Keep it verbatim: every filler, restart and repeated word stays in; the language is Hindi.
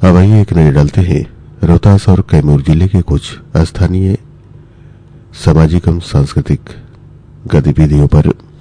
अब आइए एक नजर डालते हैं रोहतास और कैमूर जिले के कुछ स्थानीय सामाजिक एवं सांस्कृतिक गतिविधियों पर।